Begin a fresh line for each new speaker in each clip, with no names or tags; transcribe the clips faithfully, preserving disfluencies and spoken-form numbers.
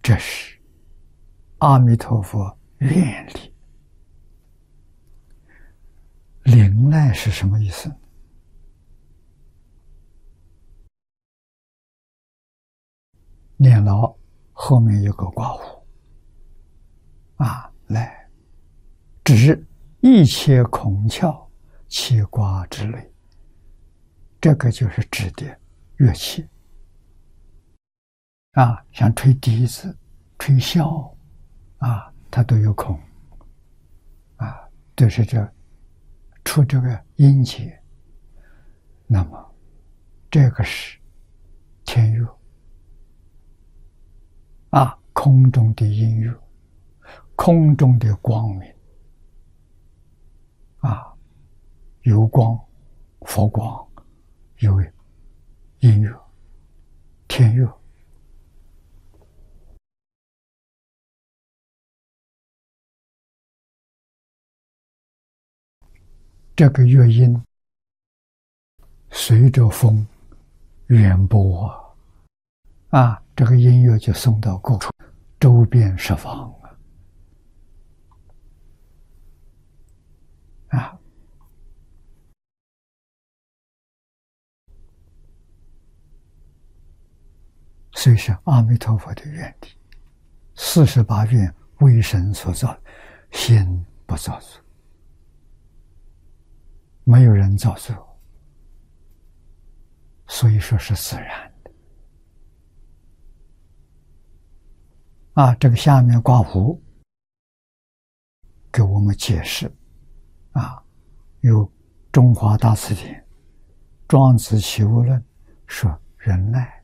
这是阿弥陀佛愿力。临来是什么意思？念牢后面有个刮胡啊，来指一切孔窍其刮之类，这个就是指的乐器啊，像吹笛子、吹箫啊，它都有孔啊，都是这出这个音节。那么这个是天乐啊，空中的音乐，空中的光明啊，有光、佛光，有音乐、天乐。这个乐音随着风远播啊，这个音乐就送到各处，周边十方啊。所以是阿弥陀佛的愿力，四十八愿为神所造，心不造作，没有人造作，所以说是自然的啊。这个下面刮胡给我们解释啊，有中华大辞典《庄子齐物论》说人来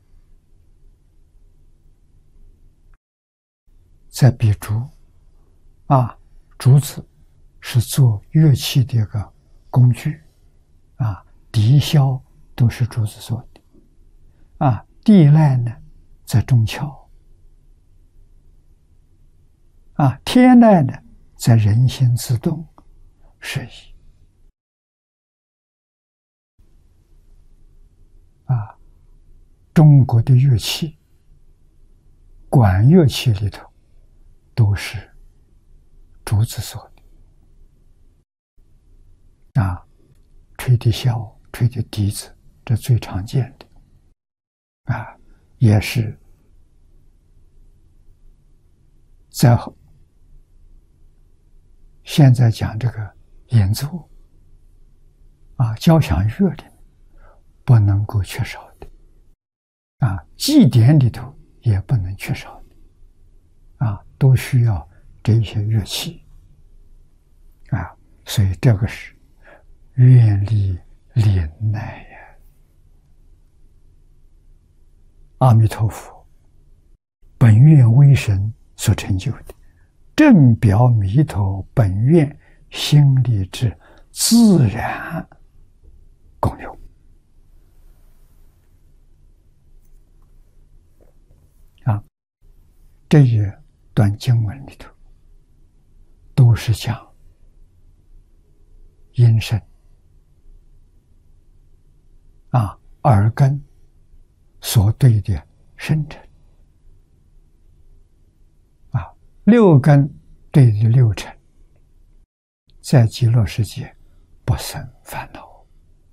在比竹啊，竹子是做乐器的一个工具啊，笛箫都是竹子做的啊，地籁呢在中窍啊，天籁呢在人心自动是以啊，中国的乐器，管乐器里头都是竹子做的啊，吹的箫、吹的笛子，这最常见的啊，也是在现在讲这个演奏啊，交响乐里不能够缺少的啊，祭典里头也不能缺少的啊，都需要这些乐器啊，所以这个是愿力临来呀。阿弥陀佛本愿威神所成就的，正表弥陀本愿心力之自然功用啊，这一段经文里头都是讲音声啊，耳根所对的声尘啊，六根对的六尘，在极乐世界不生烦恼，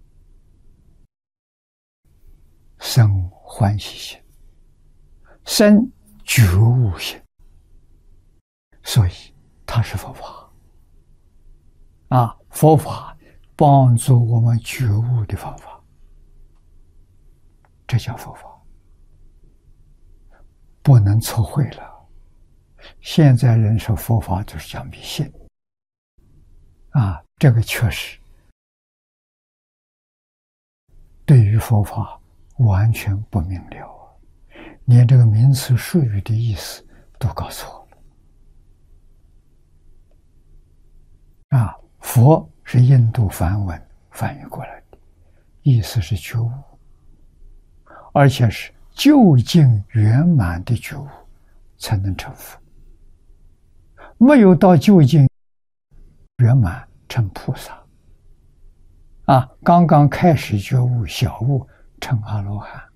生欢喜心，生觉悟心，所以它是佛法啊，佛法帮助我们觉悟的方法，这叫佛法，不能错会了。现在人说佛法就是讲迷信啊，这个确实对于佛法完全不明了，连这个名词术语的意思都搞错了啊。佛是印度梵文翻译过来的，意思是觉悟，而且是究竟圆满的觉悟才能成佛，没有到究竟圆满成菩萨啊，刚刚开始觉悟小悟成阿罗汉